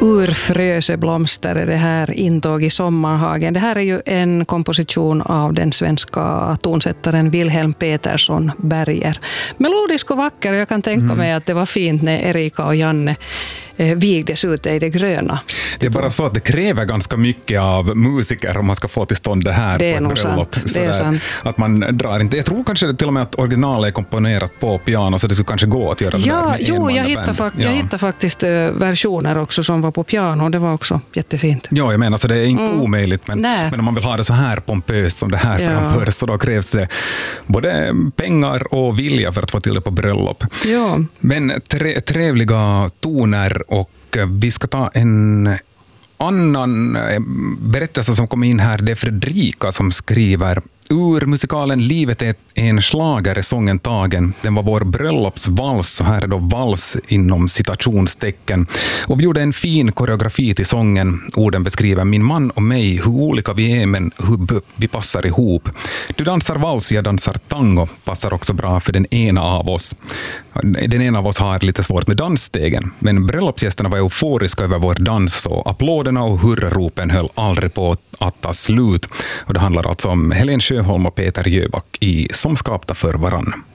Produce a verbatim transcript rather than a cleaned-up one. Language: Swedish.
Urfröseblomster är det här, intåg i sommarhagen. Det här är ju en komposition av den svenska tonsättaren Wilhelm Petersson Berger. Melodisk och vacker, jag kan tänka mm. mig att det var fint när Erika och Janne eh, vigdes ute i det gröna. Det är bara så att det kräver ganska mycket av musiker om man ska få till stånd det här det på ett bröllop. Sant. Det är sant. Att man drar inte. Jag tror kanske till och med att originalet är komponerat på piano, så det skulle kanske gå att göra det ja, där med jo, jag hittade, fakt- ja. jag hittade faktiskt uh, versioner också som var på piano. Det var också jättefint. Ja, jag menar så det är inte mm. omöjligt, men, men om man vill ha det så här pompöst som det här ja. framför, så då krävs det både pengar och vilja för att få till det på bröllop. Ja. Men tre, trevliga toner, och vi ska ta en annan berättelse som kom in här. Det är Fredrika som skriver: ur musikalen Livet är en schlager är sången tagen. Den var vår bröllopsvals, så här är då vals inom citationstecken. Och vi gjorde en fin koreografi till sången. Orden beskriver min man och mig, hur olika vi är men hur vi passar ihop. Du dansar vals, jag dansar tango. Passar också bra för den ena av oss. Den ena av oss har lite svårt med dansstegen, men bröllopsgästerna var euforiska över vår dans, och applåderna och hurraropen höll aldrig på att ta slut. Och det handlar alltså om Helen Sjöholm och Peter Jöback i Som skapta för varann.